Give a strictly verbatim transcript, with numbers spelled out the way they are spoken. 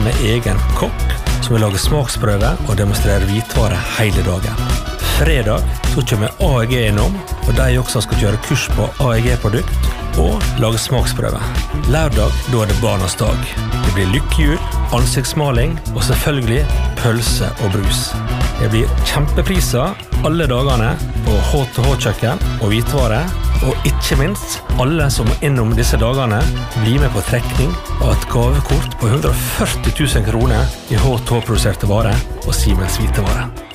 med egen kokk, som vil lage smaksprøve og demonstrere hvitvare hele dagen. Fredag så kommer A E G innom, og de også skal kjøre kurs på A E G-produkt og lage smaksprøve. Lørdag, da er det barnas dag. Det blir lykkehjul, ansiktsmaling og selvfølgelig pølse og brus. Det blir kjempepriser alle dagene på H to H-kjøkken og hvitvare, og ikke minst alle som innom disse dagene blir med på trekning av et gavekort på hundre og førti tusen kroner i H to H-produserte varer og Siemens hvitevare.